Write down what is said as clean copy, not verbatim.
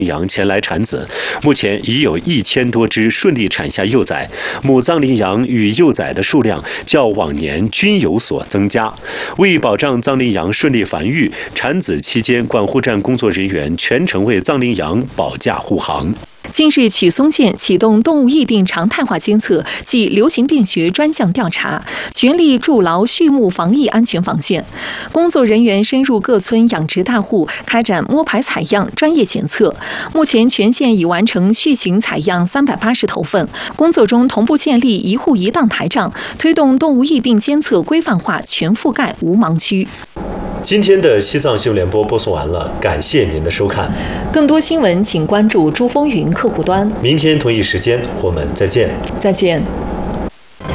羊前来产子，目前已有1000多只顺利产下幼崽，母藏羚羊与幼崽的数量较往年均有所增加。为保障藏羚羊顺利繁育，产子期间管护站工作人员全程为藏羚羊保驾护航。 近日，曲松县启动动物疫病常态化监测及流行病学专项调查，全力筑牢畜牧防疫安全防线。工作人员深入各村养殖大户，开展摸排采样、专业检测。目前，全县已完成畜禽采样380头份，工作中同步建立一户一档台账，推动动物疫病监测规范化、全覆盖无盲区。 今天的西藏新闻联播播送完了，感谢您的收看。 更多新闻请关注珠风云客户端。 明天同一时间我们再见。 再见。